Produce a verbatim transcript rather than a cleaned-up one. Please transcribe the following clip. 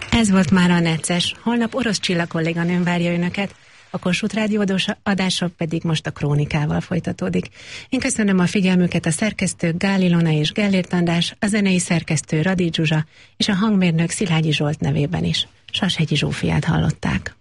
Ez volt már a necces. Holnap Orosz Csilla kolléganőm várja önöket, a Kossuth Rádió adása pedig most a Krónikával folytatódik. Én köszönöm a figyelmüket, a szerkesztő Gál Ilona és Gellért András, a zenei szerkesztő Radi Zsuzsa és a hangmérnök Szilágyi Zsolt nevében is. Sashegyi Zsófiát hallották.